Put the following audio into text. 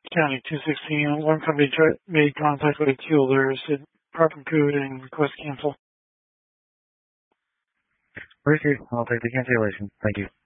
County 216. One company made contact with two alerts, said proper code and request cancel. Received. I'll take the cancellation. Thank you.